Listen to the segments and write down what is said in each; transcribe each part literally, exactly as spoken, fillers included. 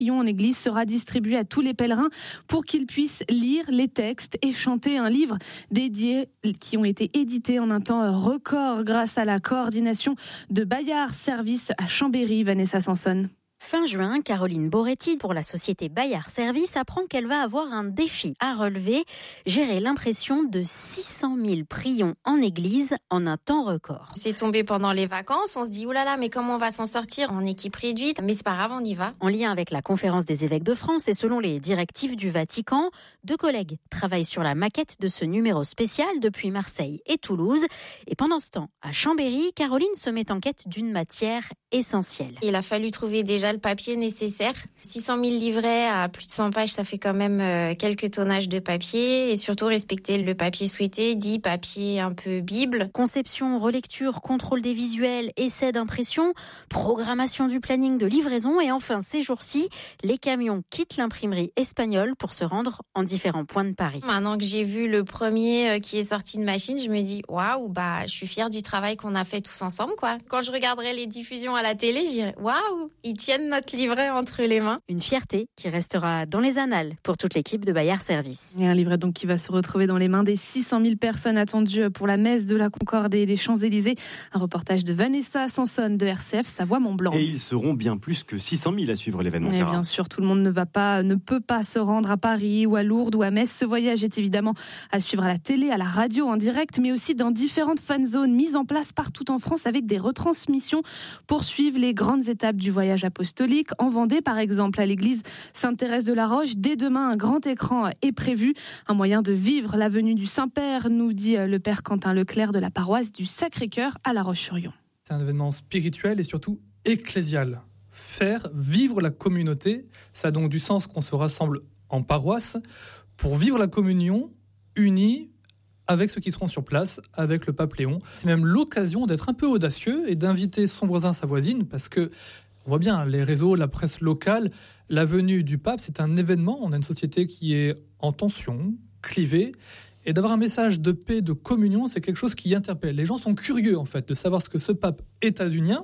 en église sera distribué à tous les pèlerins pour qu'ils puissent lire les textes et chanter un livre dédié qui ont été édités en un temps record grâce à la coordination de Bayard Service à Chambéry. Vanessa Sanson. Fin juin, Caroline Boretti, pour la société Bayard Service, apprend qu'elle va avoir un défi à relever, gérer l'impression de six cent mille prions en église en un temps record. C'est tombé pendant les vacances, on se dit oulala, mais comment on va s'en sortir en équipe réduite? Mais c'est pas grave, on y va. En lien avec la conférence des évêques de France et selon les directives du Vatican, deux collègues travaillent sur la maquette de ce numéro spécial depuis Marseille et Toulouse. Et pendant ce temps, à Chambéry, Caroline se met en quête d'une matière essentielle. Il a fallu trouver déjà le papier nécessaire. six cent mille livrets à plus de cent pages, ça fait quand même euh, quelques tonnages de papier et surtout respecter le papier souhaité, dit papier un peu Bible. Conception, relecture, contrôle des visuels, essai d'impression, programmation du planning de livraison et enfin ces jours-ci, les camions quittent l'imprimerie espagnole pour se rendre en différents points de Paris. Maintenant que j'ai vu le premier qui est sorti de machine, je me dis waouh, bah je suis fière du travail qu'on a fait tous ensemble quoi. Quand je regarderai les diffusions à la télé, je dirais waouh, ils tiennent notre livret entre les mains. Une fierté qui restera dans les annales pour toute l'équipe de Bayard Service. Et un livret donc qui va se retrouver dans les mains des six cent mille personnes attendues pour la messe de la Concorde et des Champs-Élysées. Un reportage de Vanessa Sanson de R C F Savoie-Mont-Blanc. Et ils seront bien plus que six cent mille à suivre l'événement. Et bien sûr, tout le monde ne va pas, ne peut pas se rendre à Paris ou à Lourdes ou à Metz. Ce voyage est évidemment à suivre à la télé, à la radio en direct, mais aussi dans différentes fan zones mises en place partout en France avec des retransmissions pour suivre les grandes étapes du voyage apostolique. En Vendée, par exemple, à l'église Sainte-Thérèse de la Roche, dès demain, un grand écran est prévu. Un moyen de vivre la venue du Saint-Père, nous dit le père Quentin Leclerc de la paroisse du Sacré-Cœur à La Roche-sur-Yon. C'est un événement spirituel et surtout ecclésial. Faire vivre la communauté, ça a donc du sens qu'on se rassemble en paroisse pour vivre la communion unie avec ceux qui seront sur place, avec le pape Léon. C'est même l'occasion d'être un peu audacieux et d'inviter son voisin, sa voisine, parce que on voit bien, les réseaux, la presse locale, la venue du pape, c'est un événement. On a une société qui est en tension, clivée. Et d'avoir un message de paix, de communion, c'est quelque chose qui interpelle. Les gens sont curieux, en fait, de savoir ce que ce pape états-unien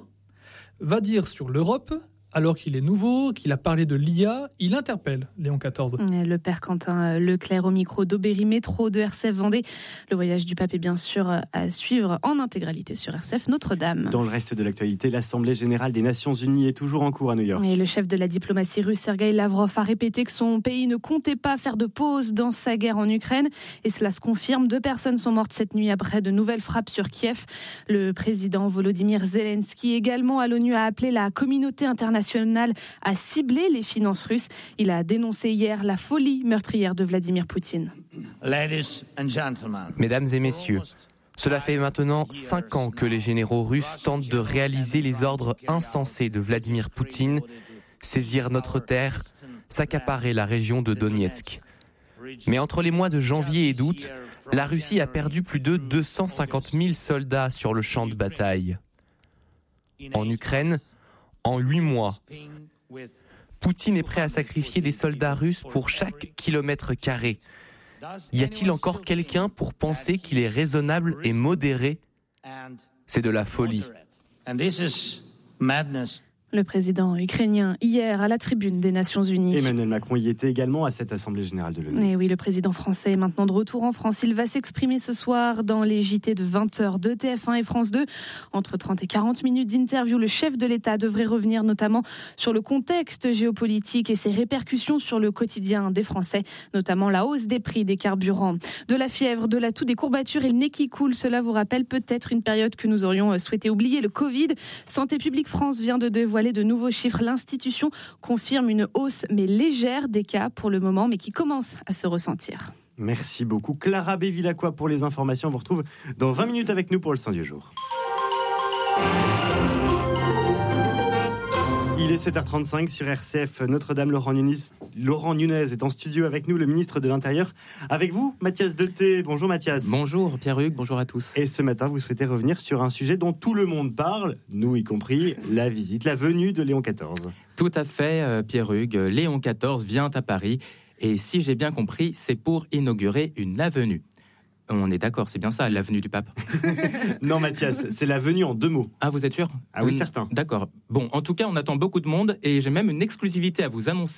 va dire sur l'Europe, alors qu'il est nouveau, qu'il a parlé de l'I A, il interpelle Léon quatorze. Le père Quentin Leclerc au micro d'Aubéry Métro de R C F Vendée. Le voyage du pape est bien sûr à suivre en intégralité sur R C F Notre-Dame. Dans le reste de l'actualité, l'Assemblée générale des Nations Unies est toujours en cours à New York. Et le chef de la diplomatie russe, Sergueï Lavrov, a répété que son pays ne comptait pas faire de pause dans sa guerre en Ukraine. Et cela se confirme. Deux personnes sont mortes cette nuit après de nouvelles frappes sur Kiev. Le président Volodymyr Zelensky, également à l'ONU, a appelé la communauté internationale à cibler les finances russes. Il a dénoncé hier la folie meurtrière de Vladimir Poutine. Mesdames et messieurs, cela fait maintenant cinq ans que les généraux russes tentent de réaliser les ordres insensés de Vladimir Poutine, saisir notre terre, s'accaparer la région de Donetsk. Mais entre les mois de janvier et d'août, la Russie a perdu plus de deux cent cinquante mille soldats sur le champ de bataille. En Ukraine, en huit mois, Poutine est prêt à sacrifier des soldats russes pour chaque kilomètre carré. Y a-t-il encore quelqu'un pour penser qu'il est raisonnable et modéré ? C'est de la folie. Le président ukrainien, hier, à la tribune des Nations Unies. Emmanuel Macron y était également à cette Assemblée générale de l'ONU. Et oui, le président français est maintenant de retour en France. Il va s'exprimer ce soir dans les J T de vingt heures de T F un et France deux. Entre trente et quarante minutes d'interview, le chef de l'État devrait revenir notamment sur le contexte géopolitique et ses répercussions sur le quotidien des Français, notamment la hausse des prix des carburants. De la fièvre, de la toux, des courbatures et le nez qui coule, cela vous rappelle peut-être une période que nous aurions souhaité oublier, le Covid. Santé publique France vient de dévoiler de nouveaux chiffres. L'institution confirme une hausse, mais légère, des cas pour le moment, mais qui commence à se ressentir. Merci beaucoup. Clara Bévilacqua pour les informations. On vous retrouve dans vingt minutes avec nous pour le Saint du jour. Il est sept heures trente-cinq sur R C F Notre-Dame. Laurent Nunez, Laurent Nunez est en studio avec nous, le ministre de l'Intérieur. Avec vous, Mathias Deté. Bonjour Mathias. Bonjour Pierre-Hugues, bonjour à tous. Et ce matin, vous souhaitez revenir sur un sujet dont tout le monde parle, nous y compris, la visite, la venue de Léon quatorze. Tout à fait, Pierre-Hugues. Léon quatorze vient à Paris et si j'ai bien compris, c'est pour inaugurer une avenue. On est d'accord, c'est bien ça, l'avenue du pape. Non, Mathias, c'est l'avenue en deux mots. Ah, vous êtes sûr? Ah oui, Hum, certain. D'accord. Bon, en tout cas, on attend beaucoup de monde et j'ai même une exclusivité à vous annoncer.